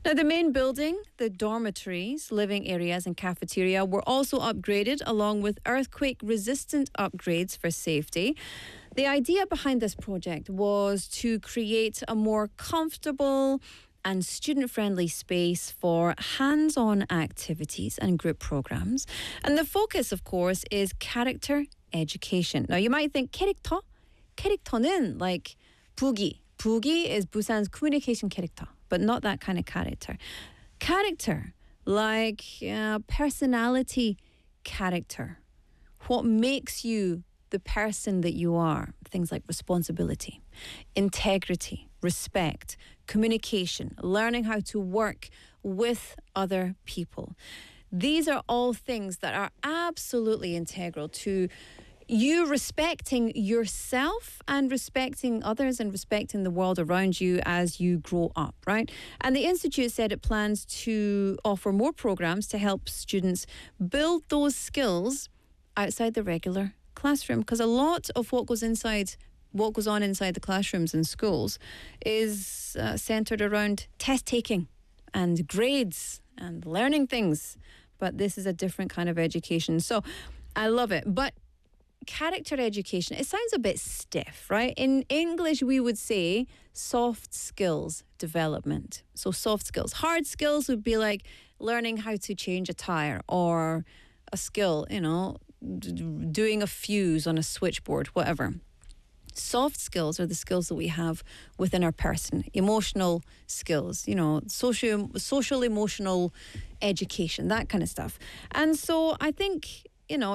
Now, the main building, the dormitories, living areas and cafeteria were also upgraded along with earthquake-resistant upgrades for safety. The idea behind this project was to create a more comfortable and student-friendly space for hands-on activities and group programs. And the focus, of course, is character education. Now, you might think 캐릭터? 캐릭터는 like 부기. 부기 is Busan's communication character, but not that kind of character. Character, like personality character. What makes you the person that you are? Things like responsibility, integrity, respect, communication, learning how to work with other people. These are all things that are absolutely integral to you respecting yourself and respecting others and respecting the world around you as you grow up, right? And the Institute said it plans to offer more programs to help students build those skills outside the regular classroom, because a lot of what goes on inside the classrooms in schools is centred around test taking and grades and learning things. But this is a different kind of education. So I love it. But character education, it sounds a bit stiff, right? In English, we would say soft skills development. So soft skills. Hard skills would be like learning how to change a tire, or a skill, doing a fuse on a switchboard, whatever. Soft skills are the skills that we have within our person. Emotional skills, social emotional education, that kind of stuff. And so I think,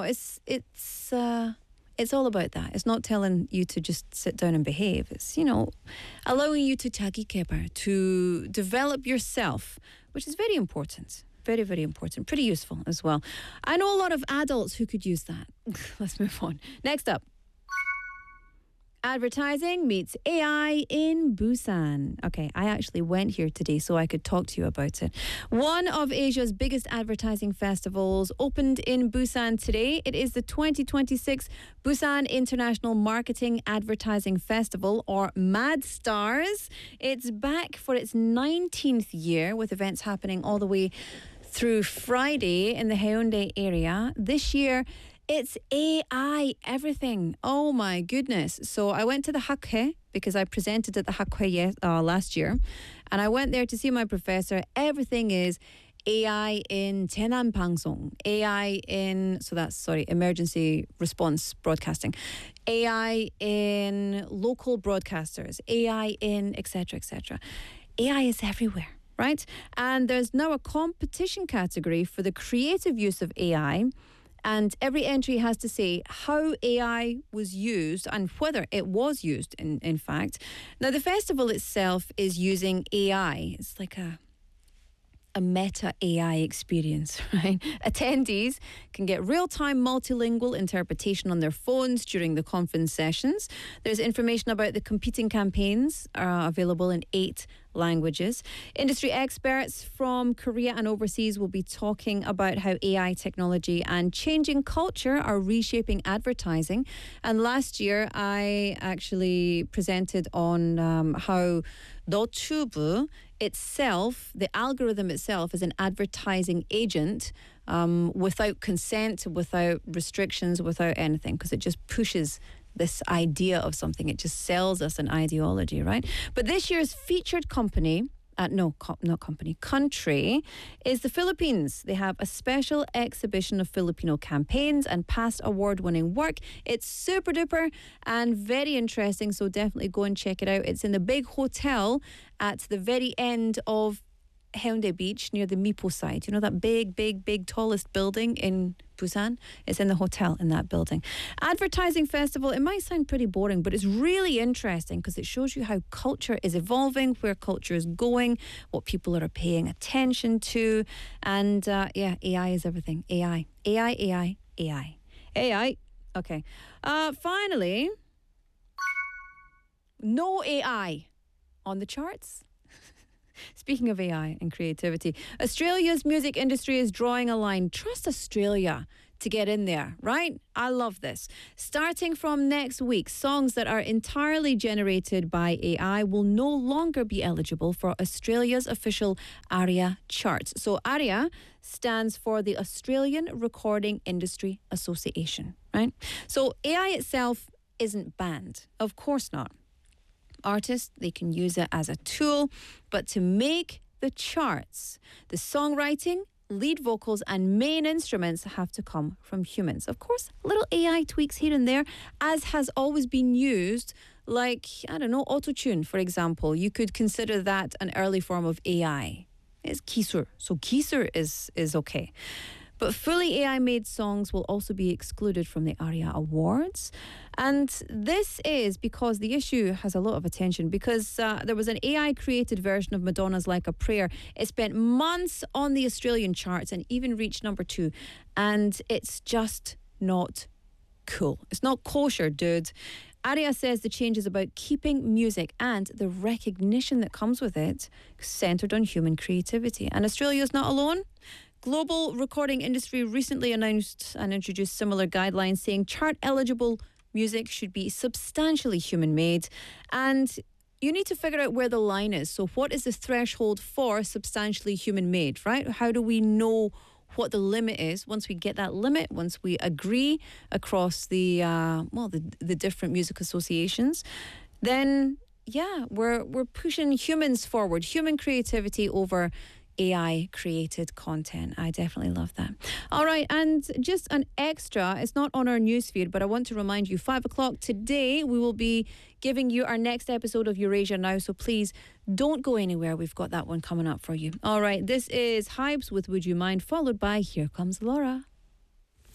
it's all about that. It's not telling you to just sit down and behave. It's, allowing you to 자기 개발, to develop yourself, which is very important. Very, very important. Pretty useful as well. I know a lot of adults who could use that. Let's move on. Next up. Advertising meets AI in Busan. Okay, I actually went here today so I could talk to you about it. One of Asia's biggest advertising festivals opened in Busan today. It is the 2026 Busan International Marketing Advertising Festival, or MadStars. It's back for its 19th year, with events happening all the way through Friday in the Haeundae area. This year, it's AI everything. Oh my goodness. So I went to the Hakhae because I presented at the Hakhae last year. And I went there to see my professor. Everything is AI in 재난 방송, AI in, emergency response broadcasting, AI in local broadcasters, AI in etc., etc. AI is everywhere, right? And there's now a competition category for the creative use of AI. And every entry has to say how AI was used and whether it was used, in fact. Now, the festival itself is using AI. It's like a meta AI experience, right? Attendees can get real-time multilingual interpretation on their phones during the conference sessions. There's information about the competing campaigns available in 8 languages. Industry experts from Korea and overseas will be talking about how AI technology and changing culture are reshaping advertising. And last year, I actually presented on how 너튜브 itself, the algorithm itself, is an advertising agent without consent, without restrictions, without anything, because it just pushes this idea of something. It just sells us an ideology, right? But this year's featured company, country, is the Philippines. They have a special exhibition of Filipino campaigns and past award-winning work. It's super duper and very interesting, so definitely go and check it out. It's in the big hotel at the very end of Haeundae Beach near the Mipo side. You know that big, tallest building in Busan? It's in the hotel in that building. Advertising festival, it might sound pretty boring, but it's really interesting because it shows you how culture is evolving, where culture is going, what people are paying attention to. And AI is everything. AI. Okay. Finally, no AI on the charts. Speaking of AI and creativity, Australia's music industry is drawing a line. Trust Australia. to get in there, right? I love this. Starting from next week, songs that are entirely generated by AI will no longer be eligible for Australia's official ARIA charts. So ARIA stands for the Australian Recording Industry Association, right? So AI itself isn't banned. Of course not. Artists, they can use it as a tool, but to make the charts, the songwriting, lead vocals and main instruments have to come from humans. Of course, little AI tweaks here and there, as has always been used, like, I don't know, autotune, for example. You could consider that an early form of AI. It's Kisur. So Kisur is okay. But fully AI-made songs will also be excluded from the ARIA Awards. And this is because the issue has a lot of attention, because there was an AI-created version of Madonna's Like a Prayer. It spent months on the Australian charts and even reached number 2. And it's just not cool. It's not kosher, dude. ARIA says the change is about keeping music and the recognition that comes with it centred on human creativity. And Australia's not alone. Global recording industry recently announced and introduced similar guidelines saying chart-eligible music should be substantially human-made, and you need to figure out where the line is. So what is the threshold for substantially human-made, right? How do we know what the limit is? Once we get that limit, once we agree across the different music associations, then yeah, we're pushing humans forward, human creativity over AI created content. I definitely love that. All right, and just an extra, it's not on our newsfeed, but I want to remind you, 5 o'clock today, we will be giving you our next episode of Eurasia Now, so please don't go anywhere. We've got that one coming up for you. All right, this is Hypes with Would You Mind, followed by Here Comes Laura.